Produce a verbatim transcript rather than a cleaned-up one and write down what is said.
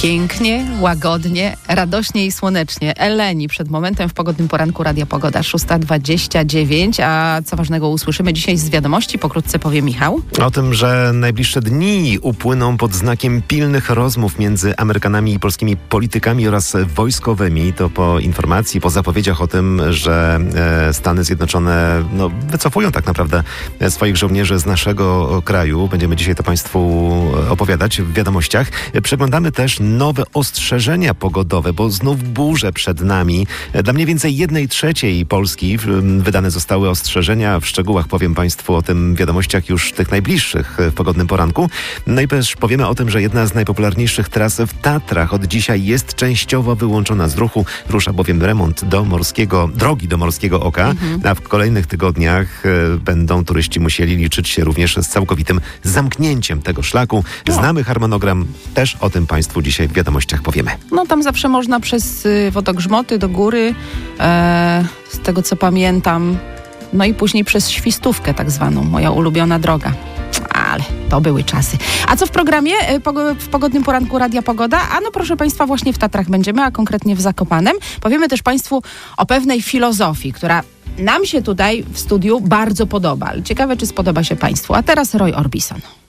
Pięknie, łagodnie, radośnie i słonecznie. Eleni przed momentem w pogodnym poranku Radia Pogoda, szósta dwadzieścia dziewięć. A co ważnego usłyszymy dzisiaj z wiadomości? Pokrótce powie Michał. O tym, że najbliższe dni upłyną pod znakiem pilnych rozmów między Amerykanami i polskimi politykami oraz wojskowymi. To po informacji, po zapowiedziach o tym, że e, Stany Zjednoczone no, wycofują tak naprawdę swoich żołnierzy z naszego kraju. Będziemy dzisiaj to Państwu opowiadać w wiadomościach. Przeglądamy też nowe ostrzeżenia pogodowe, bo znów burze przed nami. Dla mniej więcej jednej trzeciej Polski wydane zostały ostrzeżenia. W szczegółach powiem Państwu o tym w wiadomościach już tych najbliższych w pogodnym poranku. No i też powiemy o tym, że jedna z najpopularniejszych tras w Tatrach od dzisiaj jest częściowo wyłączona z ruchu. Rusza bowiem remont do morskiego, drogi do Morskiego Oka. Mhm. A w kolejnych tygodniach będą turyści musieli liczyć się również z całkowitym zamknięciem tego szlaku. Znamy harmonogram, też o tym Państwu dzisiaj w wiadomościach powiemy. No tam zawsze można przez y, wodogrzmoty do góry, e, z tego co pamiętam, no i później przez Świstówkę tak zwaną, moja ulubiona droga. Ale to były czasy. A co w programie w pogodnym poranku Radia Pogoda? A no proszę Państwa, właśnie w Tatrach będziemy, a konkretnie w Zakopanem. Powiemy też Państwu o pewnej filozofii, która nam się tutaj w studiu bardzo podoba. Ale ciekawe, czy spodoba się Państwu. A teraz Roy Orbison.